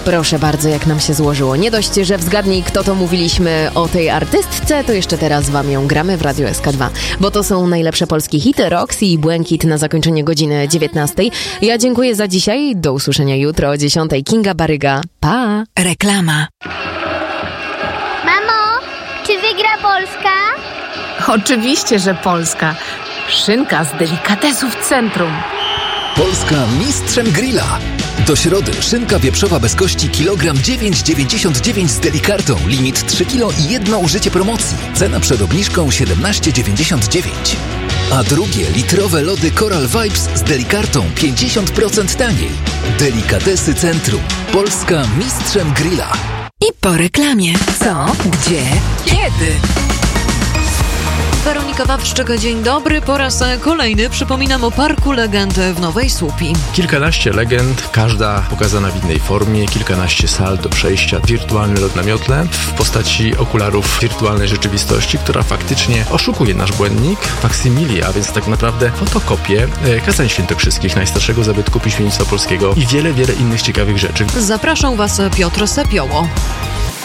Proszę bardzo, jak nam się złożyło. Nie dość, że w Zgadnij, kto to mówiliśmy o tej artystce, to jeszcze teraz wam ją gramy w Radiu SK2. Bo to są najlepsze polskie hity, Roxy i Błękit na zakończenie godziny 19. Ja dziękuję za dzisiaj. Do usłyszenia jutro o 10. Kinga Baryga. Pa! Reklama. Mamo, czy wygra Polska? Oczywiście, że Polska. Szynka z delikatesów Centrum. Polska mistrzem grilla. Do środy szynka wieprzowa bez kości kilogram 9,99 z Delikartą. Limit 3 kg i jedno użycie promocji. Cena przed obniżką 17,99. A drugie litrowe lody Coral Vibes z Delikartą 50% taniej. Delikatesy Centrum. Polska mistrzem grilla. I po reklamie. Co? Gdzie? Kiedy? Weronika Wawrzyk, dzień dobry. Po raz kolejny przypominam o Parku Legend w Nowej Słupii. Kilkanaście legend, każda pokazana w innej formie, kilkanaście sal do przejścia, wirtualny lot na miotle w postaci okularów wirtualnej rzeczywistości, która faktycznie oszukuje nasz błędnik, faksymili, a więc tak naprawdę fotokopię kazań świętokrzyskich, najstarszego zabytku piśmiennictwa polskiego i wiele, wiele innych ciekawych rzeczy. Zapraszam Was Piotr Sepioło.